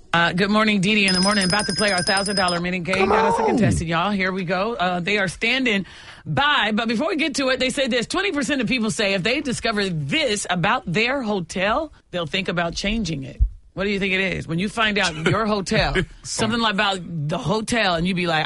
Good morning, Dee Dee in the morning. About to play our $1,000 minute game. Got us a contestant, y'all. Here we go. They are standing by. But before we get to it, they say this. 20% of people say if they discover this about their hotel, they'll think about changing it. What do you think it is? When you find out your hotel, something like about the hotel, and you be like,